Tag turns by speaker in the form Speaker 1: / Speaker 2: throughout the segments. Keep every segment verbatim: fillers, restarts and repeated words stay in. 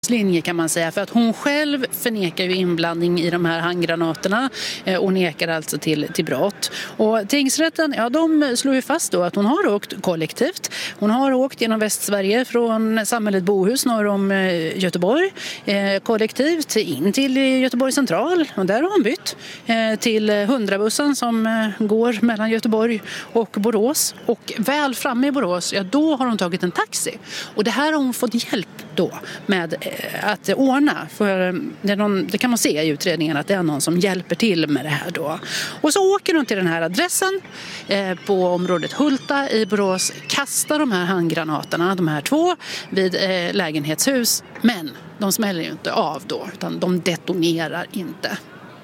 Speaker 1: linje kan man säga, för att hon själv förnekar ju inblandning i de här handgranaterna och nekar alltså till, till brott. Och tingsrätten, ja, de slår ju fast då att hon har åkt kollektivt. Hon har åkt genom Västsverige från samhället Bohus norr om Göteborg eh, kollektivt in till Göteborg central, och där har hon bytt eh, till hundrabussen som eh, går mellan Göteborg och Borås, och väl framme i Borås, ja, då har hon tagit en taxi, och det här har hon fått hjälp då med att ordna, för det, är någon, det kan man se i utredningen att det är någon som hjälper till med det här då. Och så åker de till den här adressen eh, på området Hulta i Borås, kastar de här handgranaterna, de här två, vid eh, lägenhetshus, men de smäller ju inte av då, utan de detonerar inte.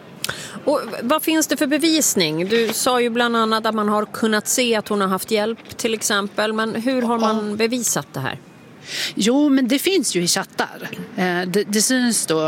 Speaker 2: Och vad finns det för bevisning? Du sa ju bland annat att man har kunnat se att hon har haft hjälp till exempel, men hur har man bevisat det här?
Speaker 1: Jo, men det finns ju i chattar. Det, det syns då,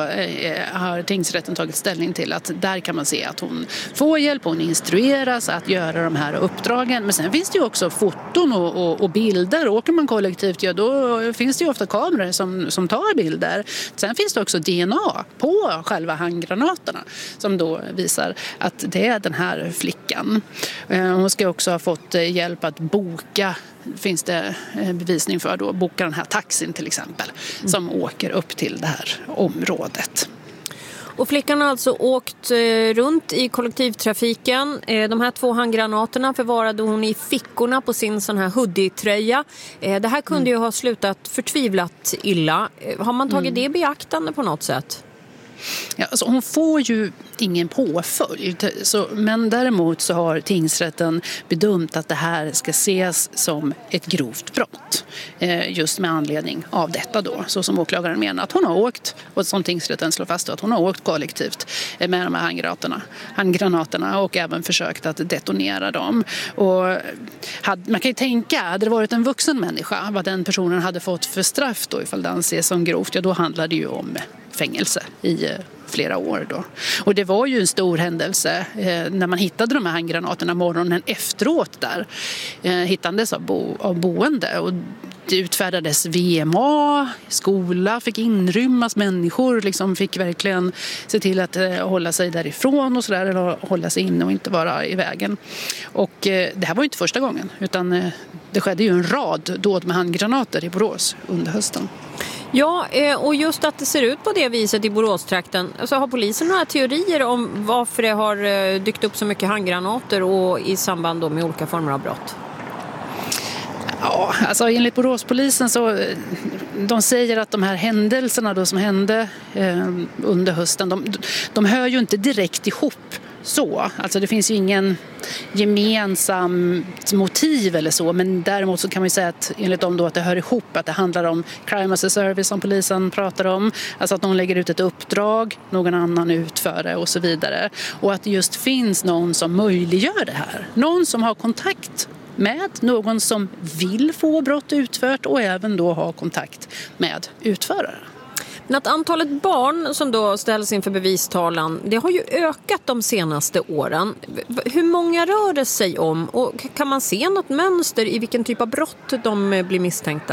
Speaker 1: har tingsrätten tagit ställning till att där kan man se att hon får hjälp, hon instrueras att göra de här uppdragen. Men sen finns det ju också foton och, och, och bilder. Åker man kollektivt, ja, då finns det ju ofta kameror som, som tar bilder. Sen finns det också D N A på själva handgranaterna som då visar att det är den här flickan. Hon ska också ha fått hjälp att boka, finns det bevisning för då, boka den här taxin till exempel, mm. som åker upp till det här området.
Speaker 2: Och flickan har alltså åkt runt i kollektivtrafiken. De här två handgranaterna förvarade hon i fickorna på sin sån här hoodie-tröja. Det här kunde mm. ju ha slutat förtvivlat illa. Har man tagit mm. det i beaktande på något sätt?
Speaker 1: Ja, alltså hon får ju ingen påföljd, så, men däremot så har tingsrätten bedömt att det här ska ses som ett grovt brott. Eh, just med anledning av detta då, så som åklagaren menar att hon har åkt, och som tingsrätten slår fast då, att hon har åkt kollektivt med de här handgranaterna, handgranaterna och även försökt att detonera dem. Och hade, man kan ju tänka, hade det varit en vuxen människa, vad den personen hade fått för straff då ifall det anses som grovt, ja, då handlar det ju om fängelse i flera år då. Och det var ju en stor händelse eh, när man hittade de här handgranaterna morgonen efteråt där. Eh, hittandes av, bo, av boende, och det utfärdades V M A, skola fick inrymmas, människor liksom fick verkligen se till att eh, hålla sig därifrån och sådär, eller hålla sig inne och inte vara i vägen. Och eh, det här var ju inte första gången, utan eh, det skedde ju en rad dåd med handgranater i Borås under hösten.
Speaker 2: Ja, och just att det ser ut på det viset i Boråstrakten, så har polisen några teorier om varför det har dykt upp så mycket handgranater och i samband då med olika former av brott?
Speaker 1: Ja, alltså enligt Boråspolisen så de säger att de här händelserna då som hände eh, under hösten, de, de hör ju inte direkt ihop så. Alltså det finns ju ingen gemensam motiv eller så, men däremot så kan man ju säga att enligt dem då att det hör ihop, att det handlar om crime as a service som polisen pratar om, alltså att någon lägger ut ett uppdrag, någon annan utför det och så vidare, och att det just finns någon som möjliggör det här, någon som har kontakt med någon som vill få brott utfört och även då ha kontakt med utförare.
Speaker 2: Men att antalet barn som då ställs inför bevistalan, det har ju ökat de senaste åren. Hur många rör det sig om, och kan man se något mönster i vilken typ av brott de blir misstänkta?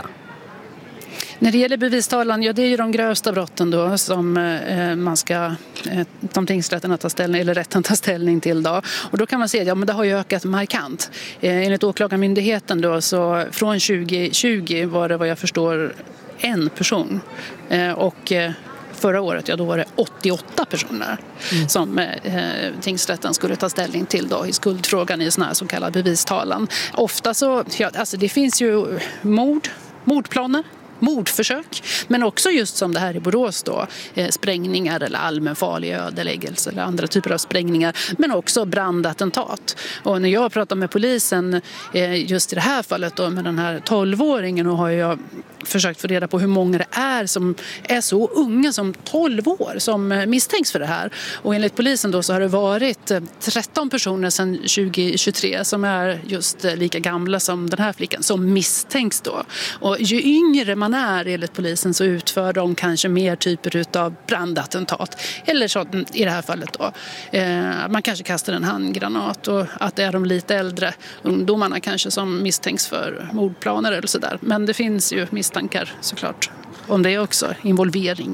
Speaker 1: När det gäller bevistalan, ja, det är ju de grövsta brotten då som eh, man ska, eh, de tingsrätterna ta ställning, eller rätten ta ställning till då. Och då kan man se att ja, men det har ju ökat markant. Eh, enligt åklagarmyndigheten då, så från tjugo tjugo var det vad jag förstår en person. Eh, och eh, förra året, ja, då var det åttioåtta personer mm. som eh, tingsrätten skulle ta ställning till då i skuldfrågan i sån här så kallad bevistalan. Ofta så, ja, alltså det finns ju mord, mordplaner, mordförsök, men också just som det här i Borås då, eh, sprängningar eller allmänfarlig ödeläggelse eller andra typer av sprängningar, men också brandattentat. Och när jag pratar med polisen eh, just i det här fallet då med den här tolvåringen, och har jag försökt få reda på hur många det är som är så unga som tolv år som misstänks för det här. Och enligt polisen då så har det varit tretton personer sedan tjugo tjugotre som är just lika gamla som den här flickan som misstänks då. Och ju yngre man är enligt polisen så utför de kanske mer typer av brandattentat. Eller så i det här fallet då. Eh, man kanske kastar en handgranat, och att det är de lite äldre ungdomarna kanske som misstänks för mordplaner eller sådär. Men det finns ju misstankar såklart om det också, involvering